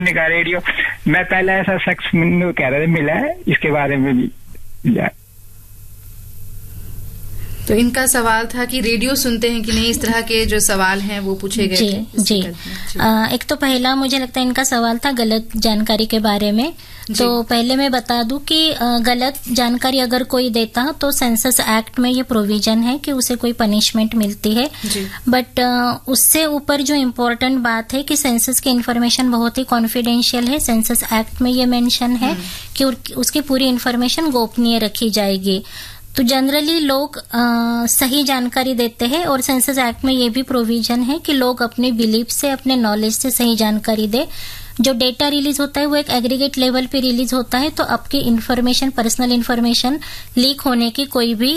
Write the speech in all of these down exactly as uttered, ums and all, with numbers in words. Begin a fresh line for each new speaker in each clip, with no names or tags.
का रेडियो, मैं पहले ऐसा शख्स कह रहे थे मिला है, इसके बारे में भी मिला।
तो इनका सवाल था कि रेडियो सुनते हैं कि नहीं, इस तरह के जो सवाल हैं वो पूछे गए
जी,
थे।
जी जी आ, एक तो पहला मुझे लगता है इनका सवाल था गलत जानकारी के बारे में। तो पहले मैं बता दूं कि गलत जानकारी अगर कोई देता है तो सेंसस एक्ट में ये प्रोविजन है कि उसे कोई पनिशमेंट मिलती है। बट उससे ऊपर जो इम्पोर्टेंट बात है कि सेंसस की इन्फॉर्मेशन बहुत ही कॉन्फिडेंशियल है। सेंसस एक्ट में ये मेंशन है कि उसकी पूरी इन्फॉर्मेशन गोपनीय रखी जाएगी। तो जनरली लोग आ, सही जानकारी देते हैं और सेंसस एक्ट में ये भी प्रोविजन है कि लोग अपने बिलीफ से, अपने नॉलेज से सही जानकारी दे। जो डेटा रिलीज होता है वो एक एग्रीगेट लेवल पे रिलीज होता है, तो आपकी इन्फॉर्मेशन, पर्सनल इन्फॉर्मेशन लीक होने की कोई भी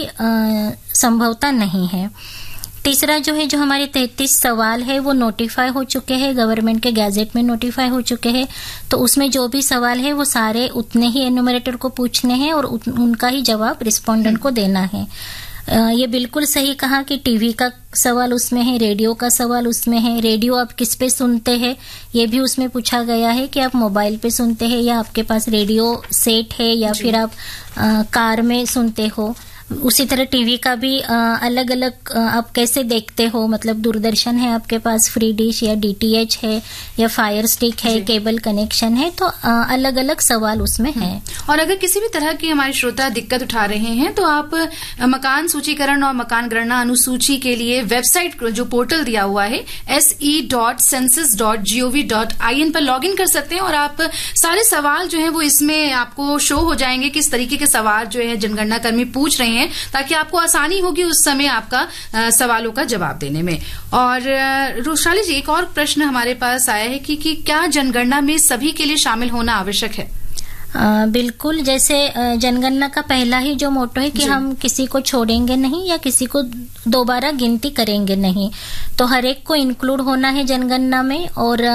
संभवता नहीं है। तीसरा जो है, जो हमारे तैंतीस सवाल है वो नोटिफाई हो चुके हैं, गवर्नमेंट के गैजेट में नोटिफाई हो चुके हैं। तो उसमें जो भी सवाल है वो सारे उतने ही एनुमरेटर को पूछने हैं और उनका ही जवाब रिस्पोंडेंट को देना है। ये बिल्कुल सही कहा कि टीवी का सवाल उसमें है, रेडियो का सवाल उसमें है। रेडियो आप किस पे सुनते हैं ये भी उसमें पूछा गया है कि आप मोबाइल पे सुनते हैं या आपके पास रेडियो सेट है या फिर आप आ, कार में सुनते हो। उसी तरह टीवी का भी अलग अलग आप कैसे देखते हो, मतलब दूरदर्शन है आपके पास, फ्री डिश या डीटीएच है या फायर स्टिक है, केबल कनेक्शन है, तो अलग अलग सवाल उसमें है।
और अगर किसी भी तरह की हमारे श्रोता दिक्कत उठा रहे हैं तो आप मकान सूचीकरण और मकान गणना अनुसूची के लिए वेबसाइट जो पोर्टल दिया हुआ है S E dot census dot G O V dot I N पर लॉग इन कर सकते हैं और आप सारे सवाल जो है वो इसमें आपको शो हो जाएंगे, किस तरीके के सवाल जो है जनगणना कर्मी पूछ रहे हैं, ताकि आपको आसानी होगी उस समय आपका आ, सवालों का जवाब देने में। और रोशाली जी, एक और प्रश्न हमारे पास आया है कि, कि क्या जनगणना में सभी के लिए शामिल होना आवश्यक है?
आ, बिल्कुल। जैसे जनगणना का पहला ही जो मोटो है कि हम किसी को छोड़ेंगे नहीं या किसी को दोबारा गिनती करेंगे नहीं, तो हर एक को इंक्लूड होना है जनगणना में। और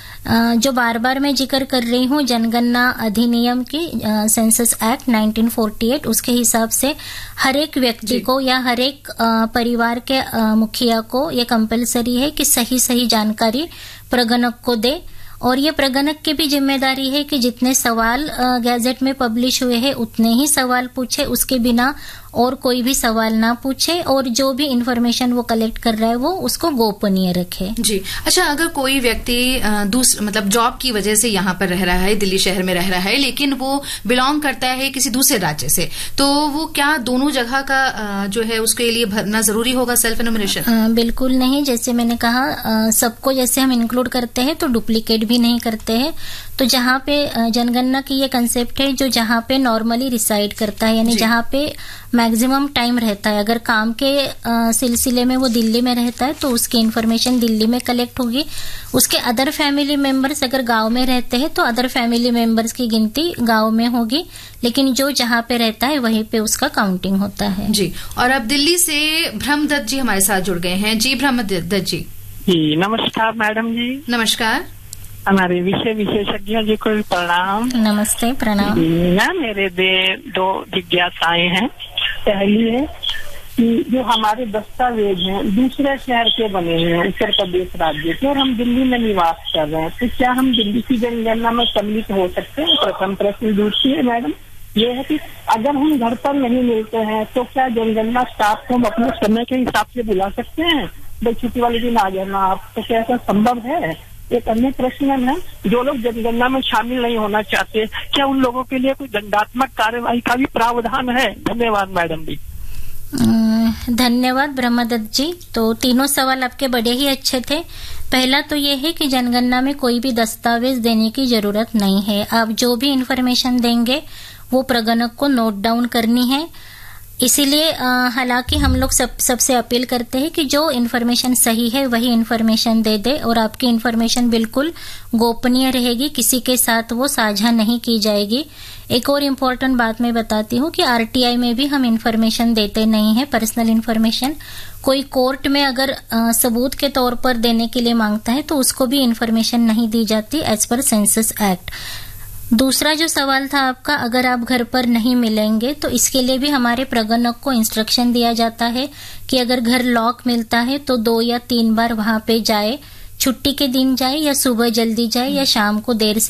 जो बार बार मैं जिक्र कर रही हूँ जनगणना अधिनियम की, census act nineteen forty eight, उसके हिसाब से हर एक व्यक्ति को या हर एक परिवार के मुखिया को ये कंपलसरी है कि सही सही जानकारी प्रगणक को दे। और ये प्रगणक की भी जिम्मेदारी है कि जितने सवाल गैजेट में पब्लिश हुए हैं उतने ही सवाल पूछे, उसके बिना और कोई भी सवाल ना पूछे, और जो भी इंफॉर्मेशन वो कलेक्ट कर रहा है वो उसको गोपनीय रखे।
जी। अच्छा, अगर कोई व्यक्ति दूसरा मतलब जॉब की वजह से यहाँ पर रह रहा है, दिल्ली शहर में रह रहा है, लेकिन वो बिलोंग करता है किसी दूसरे राज्य से, तो वो क्या दोनों जगह का जो है उसके लिए भरना जरूरी होगा सेल्फ एनुमरेशन?
बिल्कुल नहीं। जैसे मैंने कहा, सबको जैसे हम इंक्लूड करते हैं तो डुप्लीकेट भी नहीं करते हैं। तो जहाँ पे जनगणना की ये कंसेप्ट है, जो जहाँ पे नॉर्मली रिसाइड करता है, यानी जहाँ पे मैक्सिमम टाइम रहता है, अगर काम के सिलसिले में वो दिल्ली में रहता है तो उसकी इन्फॉर्मेशन दिल्ली में कलेक्ट होगी। उसके अदर फैमिली मेंबर्स अगर गांव में रहते हैं तो अदर फैमिली मेंबर्स की गिनती गांव में होगी, लेकिन जो जहाँ पे रहता है वहीं पे उसका काउंटिंग होता है।
जी। और अब दिल्ली से ब्रह्मदत्त जी हमारे साथ जुड़ गए हैं। जी ब्रह्मदत्त जी।
जी नमस्कार मैडम जी।
नमस्कार।
हमारे विषय विशेषज्ञ जी को प्रणाम।
नमस्ते। प्रणाम।
ना मेरे दे दो जिज्ञासाएं हैं। पहली है कि जो हमारे दस्तावेज हैं दूसरे शहर के बने हुए हैं, उत्तर प्रदेश राज्य के, और हम दिल्ली में निवास कर रहे हैं, तो क्या हम दिल्ली की जनगणना में सम्मिलित हो सकते हैं? प्रथम प्रश्न। दूसरी है मैडम ये है कि अगर हम घर पर नहीं मिलते हैं तो क्या जनगणना स्टाफ को हम अपने समय के हिसाब से बुला सकते हैं? भाई छुट्टी वाले दिन आ जाना आप, तो क्या ऐसा संभव है? एक अन्य प्रश्न है, जो लोग जनगणना में शामिल नहीं होना चाहते, क्या उन लोगों के लिए कोई दंडात्मक कार्यवाही का भी प्रावधान है? धन्यवाद मैडम जी।
धन्यवाद ब्रह्मदत्त जी। तो तीनों सवाल आपके बड़े ही अच्छे थे। पहला तो ये है कि जनगणना में कोई भी दस्तावेज देने की जरूरत नहीं है। आप जो भी इंफॉर्मेशन देंगे वो प्रगणक को नोट डाउन करनी है। इसीलिए हालांकि हम लोग सब सबसे अपील करते हैं कि जो इन्फॉर्मेशन सही है वही इन्फॉर्मेशन दे दे, और आपकी इन्फॉर्मेशन बिल्कुल गोपनीय रहेगी, किसी के साथ वो साझा नहीं की जाएगी। एक और इम्पोर्टेंट बात मैं बताती हूँ कि आरटीआई में भी हम इन्फॉर्मेशन देते नहीं है, पर्सनल इन्फॉर्मेशन। कोई कोर्ट में अगर आ, सबूत के तौर पर देने के लिए मांगता है तो उसको भी इन्फॉर्मेशन नहीं दी जाती एज पर सेंसस एक्ट। दूसरा जो सवाल था आपका, अगर आप घर पर नहीं मिलेंगे तो इसके लिए भी हमारे प्रगणक को इंस्ट्रक्शन दिया जाता है कि अगर घर लॉक मिलता है तो दो या तीन बार वहां पे जाए, छुट्टी के दिन जाए या सुबह जल्दी जाए या शाम को देर से